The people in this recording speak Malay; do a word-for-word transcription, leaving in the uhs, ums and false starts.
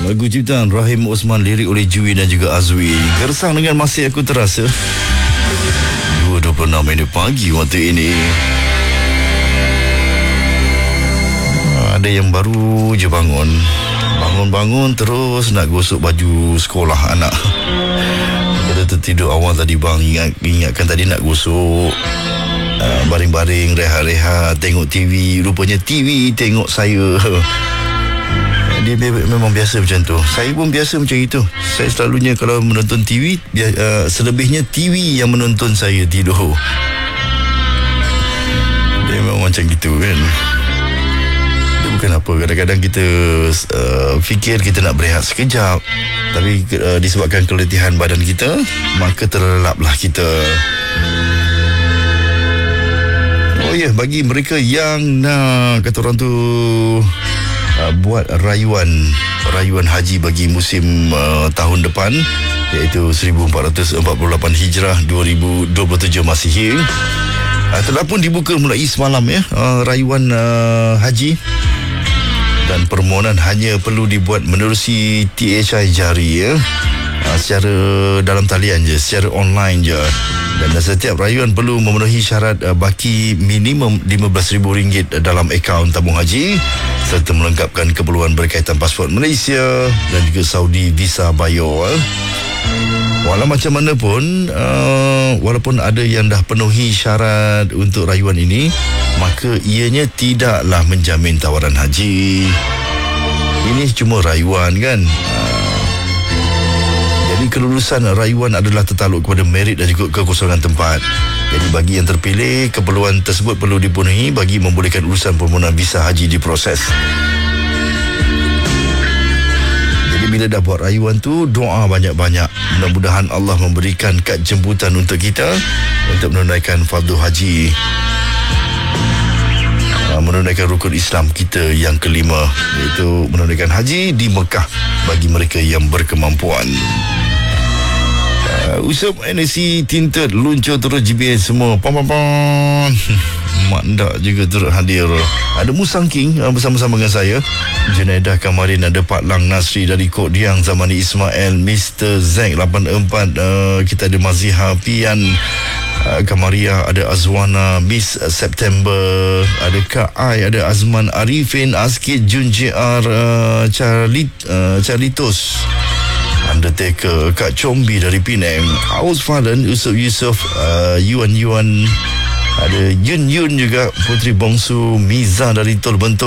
Lagu ciptaan Rahim Osman, lirik oleh Jui dan juga Azwi. Gersang dengan Masih Aku Terasa. dua dua puluh enam minit pagi waktu ini. Ada yang baru je bangun. Bangun-bangun terus nak gosok baju sekolah anak. Kita tertidur awal tadi bang, ingat, ingatkan tadi nak gosok. uh, Baring-baring, rehat-rehat, tengok T V. Rupanya T V tengok saya. Dia memang biasa macam tu. Saya pun biasa macam itu. Saya selalunya kalau menonton T V, dia, uh, selebihnya T V yang menonton saya tidur. Dia memang macam gitu kan. Dia bukan apa. Kadang-kadang kita uh, fikir kita nak berehat sekejap, tapi uh, disebabkan keletihan badan kita, maka terlelaplah kita. Oh ya, yeah, bagi mereka yang nak, kata orang tu, Uh, buat rayuan rayuan haji bagi musim uh, tahun depan, iaitu seribu empat ratus empat puluh lapan Hijrah, dua ribu dua puluh tujuh Masihi. uh, telah pun dibuka mulai semalam ya, uh, rayuan uh, haji, dan permohonan hanya perlu dibuat menerusi T H I jari ya, uh, secara dalam talian je, secara online je. Dan setiap rayuan perlu memenuhi syarat uh, baki minimum lima belas ribu ringgit dalam akaun tabung haji, serta melengkapkan keperluan berkaitan pasport Malaysia dan juga Saudi visa bio. Eh. Walau macam mana pun, uh, walaupun ada yang dah penuhi syarat untuk rayuan ini, maka ianya tidaklah menjamin tawaran haji. Ini cuma rayuan kan. Jadi kelulusan rayuan adalah tertakluk kepada merit dan juga kekosongan tempat. Jadi bagi yang terpilih, keperluan tersebut perlu dipenuhi bagi membolehkan urusan permohonan visa haji diproses. Jadi bila dah buat rayuan tu, doa banyak-banyak. Mudah-mudahan Allah memberikan kad jemputan untuk kita untuk menunaikan fardu haji, menunaikan rukun Islam kita yang kelima, iaitu menunaikan haji di Mekah bagi mereka yang berkemampuan. Uh, Usap energi tinted luncur terus G B S semua. Pam pam pam. Mak Ndak juga turut hadir. Ada Musang King uh, bersama-sama dengan saya, Junaidah Kamarin, ada Pak Lang Nasri dari Kod Diang, Zamani Ismail, Mister Zack lapan empat, uh, kita ada Maziha Pian, uh, Kamaria, ada Azwana, Miss September, ada Kak Ai, ada Azman Arifin, Askid, Jun J R, uh, Charlit, uh, Charlitos, Undertaker, Kak Combi dari Penang, Aus Fadlan, Yusuf Yusof, uh, Yuan Yuan, ada Yun Yun juga, Putri Bongsu, Miza dari Tol Bentuk,